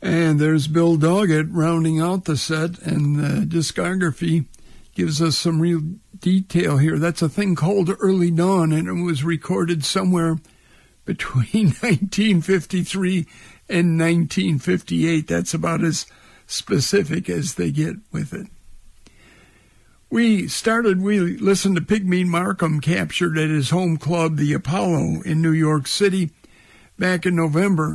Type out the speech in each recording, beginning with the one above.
And there's Bill Doggett rounding out the set, and the discography gives us some real detail here. That's a thing called Early Dawn, and it was recorded somewhere between 1953 and 1958. That's about as specific as they get with it. We listened to Pigmeat Markham, captured at his home club, the Apollo, in New York City, back in November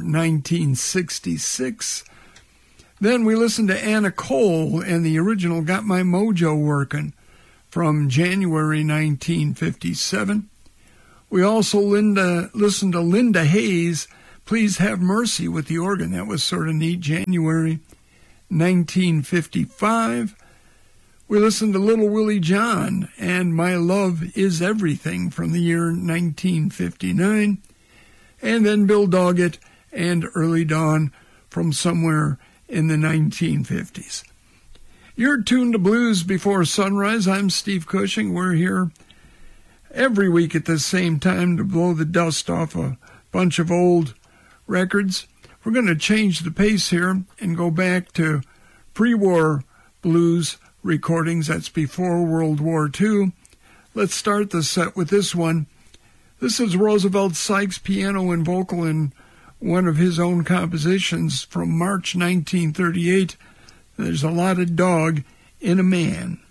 1966. Then we listened to Anna Cole and the original Got My Mojo Workin' from January 1957. We also listened to Linda Hayes, Please Have Mercy with the organ. That was sort of neat, January 1955. We listened to Little Willie John and My Love Is Everything from the year 1959. And then Bill Doggett and Early Dawn from somewhere in the 1950s. You're tuned to Blues Before Sunrise. I'm Steve Cushing. We're here every week at the same time to blow the dust off a bunch of old records. We're going to change the pace here and go back to pre-war blues recordings. That's before World War II. Let's start the set with this one. This is Roosevelt Sykes, piano and vocal in one of his own compositions from March 1938. There's a lot of dog in a man.